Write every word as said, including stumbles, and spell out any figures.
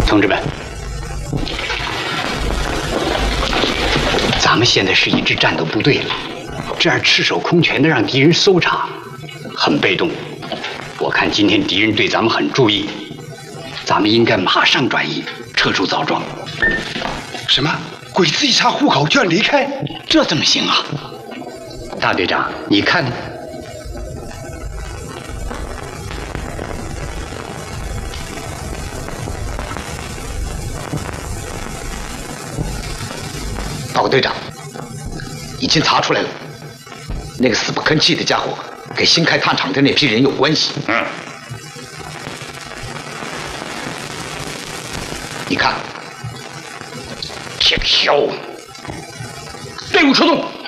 同志们，咱们现在是一支战斗部队了，这样赤手空拳的让敌人搜查，很被动。我看今天敌人对咱们很注意，咱们应该马上转移，撤出枣庄。 什么？鬼子一查户口就要离开？ 这怎么行啊？大队长，你看呢？ 报告队长，已经查出来了，那个死不吭气的家伙跟新开炭厂的那批人有关系。 嗯， 你看，铁锹， 队伍出动。